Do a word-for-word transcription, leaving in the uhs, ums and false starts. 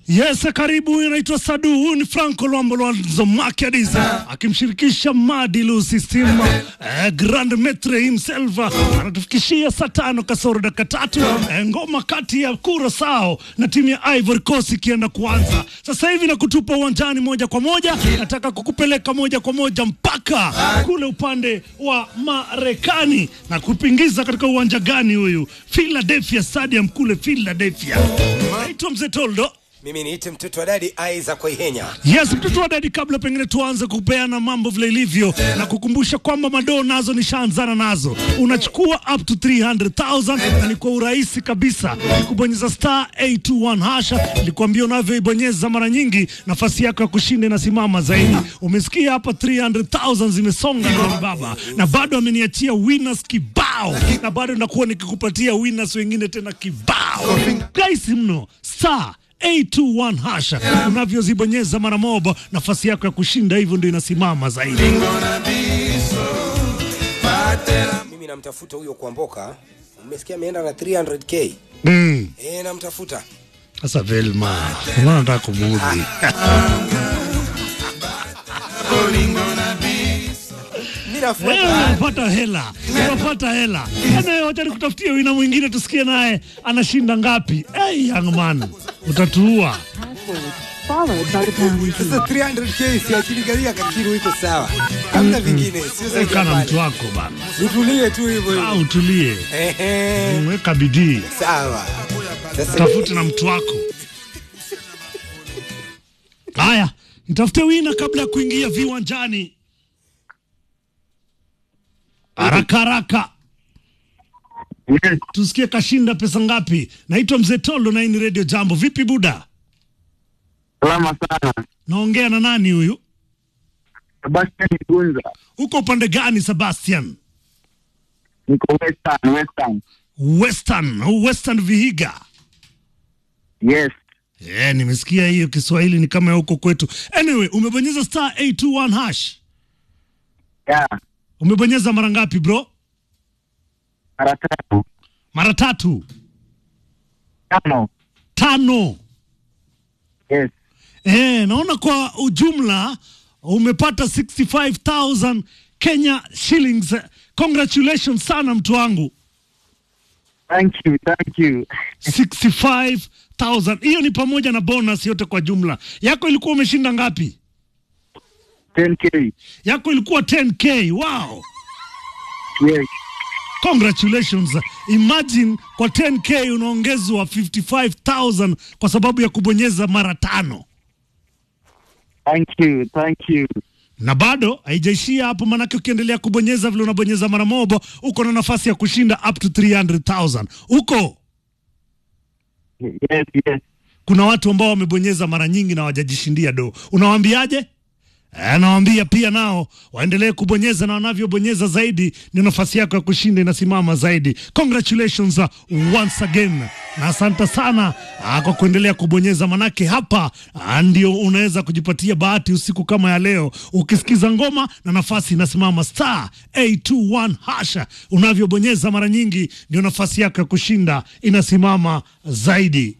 Yes, karibu. Inaitwa Sadu, ni Franco Luambolo Zomakadiza akimshirikisha Madilu System eh, Grand Metre himself anatufikishia saa tano kasoro dakika tatu eh, ngoma kati ya Curaçao na timu ya Ivory Coast ikienda kuanza sasa hivi na kutupa uwanjani moja kwa moja. Nataka kukupeleka moja kwa moja mpaka kule upande wa Marekani na kupingiza katika uwanja gani huyu? Philadelphia Stadium kule Philadelphia. Naitwa Mzee Toldo. Mimi niite mtoto wa dadi Aiza kwa Ihenya. Yes, mtoto wa dadi, kabla pengine tuanze kupeana mambo vile ilivyo na kukumbusha kwamba madoo nazo nishaanzana nazo. Unachukua up to three hundred thousand na ni kwa urahisi kabisa. Ni kubonyeza star eight two one hasha. Nilikwambia unavyoibonyeza mara nyingi nafasi yako ya kushinda inasimama zaidi. Umesikia hapa three hundred thousand zimesonga na baba. Na bado ameniachia winners kibao. Na bado nakuwa nikikupatia winners wengine tena kibao. Guys mno, star eight two one hasha. Unavyozibonyeza mara moja nafasi yako ya kushinda hivyo ndio inasimama zaidi. Mimi namtafuta huyo Kuamboka. Umesikia ameenda na three hundred k. Mm. Eh, namtafuta. Sasa Velma, unataka kumudhi. Unapata hela, unapata hela. Ana wacha nikutafutie wina mwingine tusikie naye anashinda ngapi. Hey young man, utatuua. Sasa three hundred k si akili galia kakiru iko sawa. Hamna vingine, sio zaidi kana mtu wako bana. Utulie tu hivyo hivyo. Ah, utulie. Ehe. Weka bidii. Sawa. Sasa tafuta na mtu wako. Haya, nitafute wina kabla ya kuingia viwanjani. Haraka haraka. Yes. Tusikie kashinda pesa ngapi. Naitwa Mzee Toldo na hii ni Radio Jambo. Vipi buda? Salama sana. Naongea na nani huyu? Sebastian Gunza. Uko upande gani Sebastian? Niko Western, Western. Western, Western Vihiga. Yes. Eh, nimesikia hiyo Kiswahili ni kama huko kwetu. Anyway, umebonyeza star eight two one hash. Yeah. Umebonyeza mara ngapi bro? Mara tatu. Mara tatu. Tano. Tano. Yes. Eh, naona kwa ujumla umepata sixty-five thousand Kenya shillings. Congratulations sana mtu wangu. Thank you, thank you. sixty-five thousand. Hiyo ni pamoja na bonus yote kwa jumla. Yako ilikuwa umeshinda ngapi? ten k. Yako ilikuwa ten k. Wow. Yes. Congratulations. Imagine kwa ten k unaongezwa fifty-five thousand kwa sababu ya kubonyeza mara tano. Thank you, thank you. Na bado haijaishia hapo, manake ukiendelea kubonyeza vile unabonyeza mara moja uko na nafasi ya kushinda up to three hundred thousand. Uko? Yes, yes. Kuna watu ambao wamebonyeza mara nyingi na hawajajishindia do. Unawaambiaje? Anawaambia pia nao waendelee kubonyeza, na wanavyobonyeza zaidi ni nafasi yako ya kushinda inasimama zaidi. Congratulations uh, once again. Na asante sana uh, kwa kuendelea kubonyeza, manake hapa uh, ndio unaweza kujipatia bahati usiku kama ya leo ukisikiza ngoma na nafasi inasimama star eight two one hasha. Unavyobonyeza mara nyingi ndio nafasi yako ya kushinda inasimama zaidi.